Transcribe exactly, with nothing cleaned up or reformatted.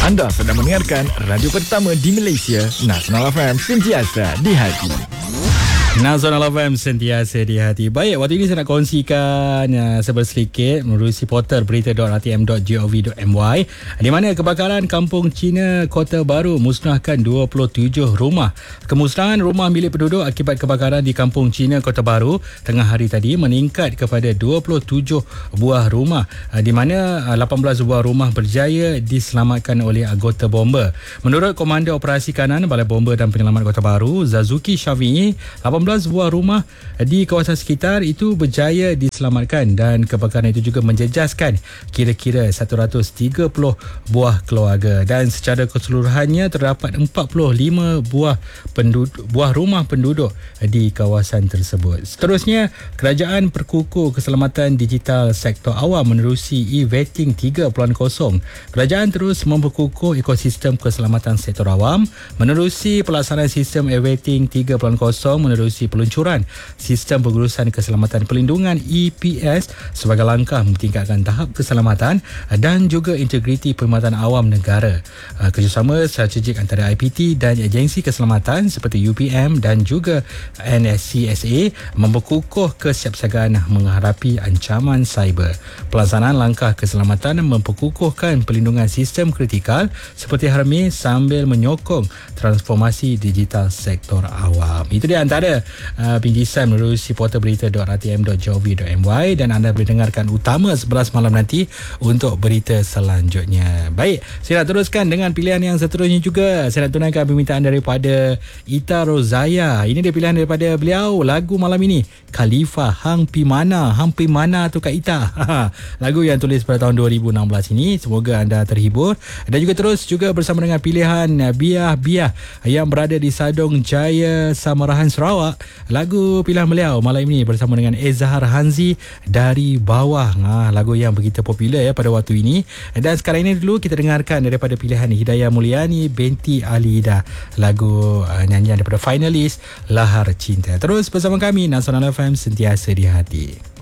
Anda sedang mendengarkan radio pertama di Malaysia, Nasional F M, sentiasa di hati. Nasional F M, sentiasa di hati. Baik, waktu ini saya nak kongsikan uh, sedikit menerusi portal berita dot r t m dot gov dot m y, di mana kebakaran kampung Cina Kota Baru musnahkan dua puluh tujuh rumah. Kemusnahan rumah milik penduduk akibat kebakaran di kampung Cina Kota Baru tengah hari tadi meningkat kepada dua puluh tujuh buah rumah, uh, di mana uh, lapan belas buah rumah berjaya diselamatkan oleh anggota bomba. Menurut Komander Operasi Kanan Balai Bomba dan Penyelamat Kota Baru, Zazuki Syafi'i, lapan belas buah rumah di kawasan sekitar itu berjaya diselamatkan dan kebakaran itu juga menjejaskan kira-kira seratus tiga puluh buah keluarga, dan secara keseluruhannya terdapat empat puluh lima buah penduduk, buah rumah penduduk di kawasan tersebut. Seterusnya, kerajaan perkukuh keselamatan digital sektor awam menerusi e-vetting tiga titik kosong. Kerajaan terus memperkukuh ekosistem keselamatan sektor awam menerusi pelaksanaan sistem e-vetting tiga titik kosong menerusi peluncuran sistem pengurusan keselamatan pelindungan E P S sebagai langkah meningkatkan tahap keselamatan dan juga integriti perkhidmatan awam negara. Kerjasama strategik antara I P T dan agensi keselamatan seperti U P M dan juga N S C S A memperkukuh kesiapsiagaan menghadapi ancaman cyber. Pelaksanaan langkah keselamatan memperkukuhkan pelindungan sistem kritikal seperti Hermes sambil menyokong transformasi digital sektor awam. Itu dia antara uh, bingkisan menerusi portal berita dot r t m dot gov dot m y, dan anda boleh dengarkan utama sebelas malam nanti untuk berita selanjutnya. Baik, saya nak teruskan dengan pilihan yang seterusnya juga. Saya nak tunaikan permintaan daripada Ita Rozaya. Ini dia pilihan daripada beliau, lagu malam ini Khalifa Hang Pi Mana. Hang Pi Mana tu Kak Ita. Lagu yang tulis pada tahun dua ribu enam belas ini. Semoga anda terhibur. Dan juga terus juga bersama dengan pilihan Biah Biah yang berada di Sadong Jaya, Samarahan, Sarawak. Lagu pilihan beliau malam ini bersama dengan Ezhar Hanzi, Dari Bawah. Ha, lagu yang begitu popular ya pada waktu ini. Dan sekarang ini dulu kita dengarkan daripada pilihan Hidayah Mulyani binti Ali Ida, lagu uh, nyanyian daripada finalis Lahar Cinta. Terus bersama kami, Nasional F M, sentiasa di hati.